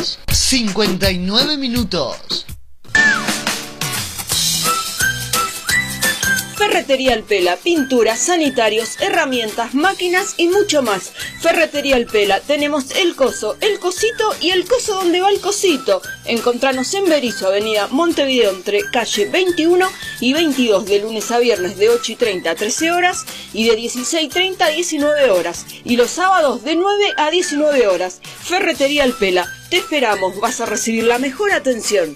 horas 59 minutos. Ferretería El Pela, pinturas, sanitarios, herramientas, máquinas y mucho más. Ferretería El Pela, tenemos el coso, el cosito y el coso donde va el cosito. Encontranos en Berizo, avenida Montevideo, entre calle 21 y 22, de lunes a viernes de 8:30 a 13 horas y de 16:30 a 19 horas. Y los sábados de 9 a 19 horas. Ferretería El Pela, te esperamos, vas a recibir la mejor atención.